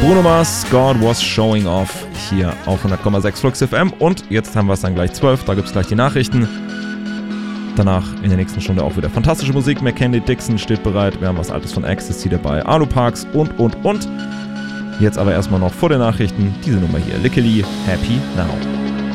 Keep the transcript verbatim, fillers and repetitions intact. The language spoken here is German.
Bruno Mars, God Was Showing Off, hier auf hundert Komma sechs Flux F M. Und jetzt haben wir es dann gleich zwölf, da gibt es gleich die Nachrichten. Danach in der nächsten Stunde auch wieder fantastische Musik. Mackenzie Dixon steht bereit, wir haben was Altes von Ecstasy dabei, Alu Parks und, und, und. Jetzt aber erstmal noch vor den Nachrichten diese Nummer hier, Lickily, Happy Now.